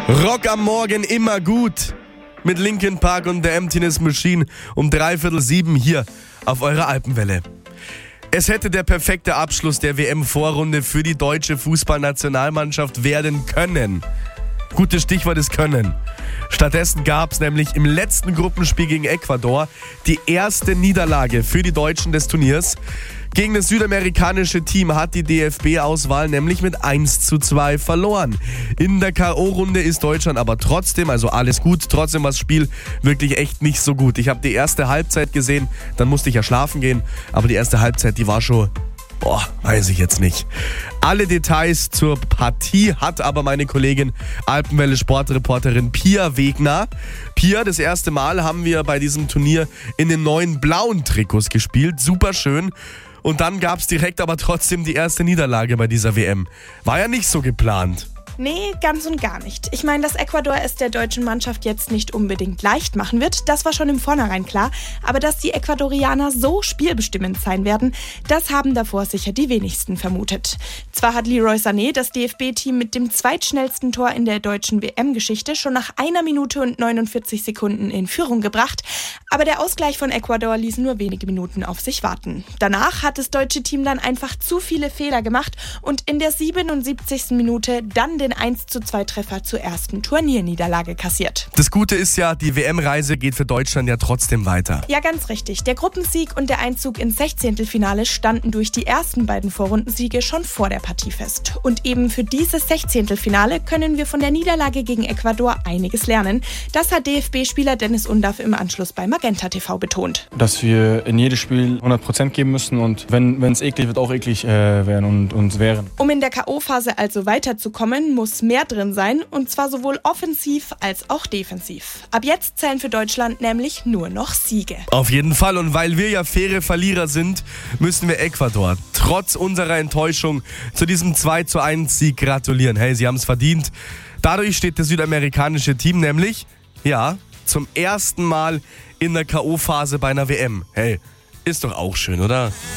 Rock am Morgen immer gut. Mit Linkin Park und der Emptiness Machine um 6:45 hier auf eurer Alpenwelle. Es hätte der perfekte Abschluss der WM-Vorrunde für die deutsche Fußballnationalmannschaft werden können. Gutes Stichwort ist können. Stattdessen gab es nämlich im letzten Gruppenspiel gegen Ecuador die erste Niederlage für die Deutschen des Turniers. Gegen das südamerikanische Team hat die DFB-Auswahl nämlich mit 1:2 verloren. In der K.O.-Runde ist Deutschland aber trotzdem, also alles gut, trotzdem war das Spiel wirklich echt nicht so gut. Ich habe die erste Halbzeit gesehen, dann musste ich ja schlafen gehen, aber die erste Halbzeit, die war schon... weiß ich jetzt nicht. Alle Details zur Partie hat aber meine Kollegin Alpenwelle-Sportreporterin Pia Wegner. Pia, das erste Mal haben wir bei diesem Turnier in den neuen blauen Trikots gespielt. Super schön. Und dann gab es direkt aber trotzdem die erste Niederlage bei dieser WM. War ja nicht so geplant. Nee, ganz und gar nicht. Ich meine, dass Ecuador es der deutschen Mannschaft jetzt nicht unbedingt leicht machen wird, das war schon im Vornherein klar. Aber dass die Ecuadorianer so spielbestimmend sein werden, das haben davor sicher die wenigsten vermutet. Zwar hat Leroy Sané das DFB-Team mit dem zweitschnellsten Tor in der deutschen WM-Geschichte schon nach 1 Minute und 49 Sekunden in Führung gebracht, aber der Ausgleich von Ecuador ließ nur wenige Minuten auf sich warten. Danach hat das deutsche Team dann einfach zu viele Fehler gemacht und in der 77. Minute dann den 1:2-Treffer zur ersten Turnierniederlage kassiert. Das Gute ist ja, die WM-Reise geht für Deutschland ja trotzdem weiter. Ja, ganz richtig. Der Gruppensieg und der Einzug ins 16. standen durch die ersten beiden Vorrundensiege schon vor der Partie fest. Und eben für dieses 16. können wir von der Niederlage gegen Ecuador einiges lernen. Das hat DFB-Spieler Dennis Undaff im Anschluss bei Magenta TV betont. Dass wir in jedes Spiel 100% geben müssen und wenn es eklig wird, auch eklig werden und uns wehren. Um in der K.O.-Phase also weiterzukommen, muss mehr drin sein, und zwar sowohl offensiv als auch defensiv. Ab jetzt zählen für Deutschland nämlich nur noch Siege. Auf jeden Fall, und weil wir ja faire Verlierer sind, müssen wir Ecuador trotz unserer Enttäuschung zu diesem 2:1-Sieg gratulieren. Hey, sie haben es verdient. Dadurch steht das südamerikanische Team nämlich, zum ersten Mal in der K.O.-Phase bei einer WM. Hey, ist doch auch schön, oder?